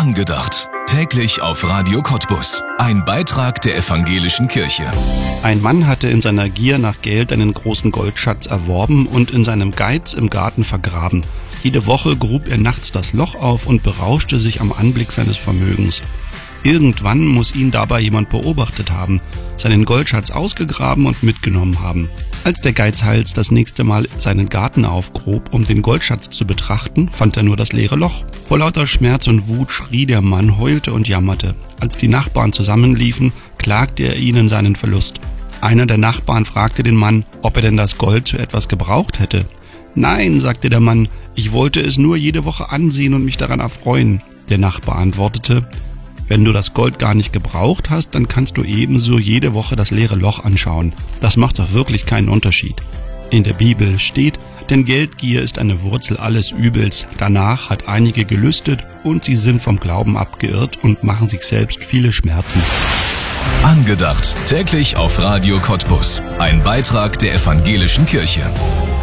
Angedacht. Täglich auf Radio Cottbus. Ein Beitrag der Evangelischen Kirche. Ein Mann hatte in seiner Gier nach Geld einen großen Goldschatz erworben und in seinem Geiz im Garten vergraben. Jede Woche grub er nachts das Loch auf und berauschte sich am Anblick seines Vermögens. Irgendwann muss ihn dabei jemand beobachtet haben, seinen Goldschatz ausgegraben und mitgenommen haben. Als der Geizhals das nächste Mal seinen Garten aufgrub, um den Goldschatz zu betrachten, fand er nur das leere Loch. Vor lauter Schmerz und Wut schrie der Mann, heulte und jammerte. Als die Nachbarn zusammenliefen, klagte er ihnen seinen Verlust. Einer der Nachbarn fragte den Mann, ob er denn das Gold zu etwas gebraucht hätte. »Nein«, sagte der Mann, »ich wollte es nur jede Woche ansehen und mich daran erfreuen.« Der Nachbar antwortete, »Wenn du das Gold gar nicht gebraucht hast, dann kannst du ebenso jede Woche das leere Loch anschauen. Das macht doch wirklich keinen Unterschied.« In der Bibel steht, denn Geldgier ist eine Wurzel alles Übels. Danach hat einige gelüstet und sie sind vom Glauben abgeirrt und machen sich selbst viele Schmerzen. Angedacht. Täglich auf Radio Cottbus. Ein Beitrag der Evangelischen Kirche.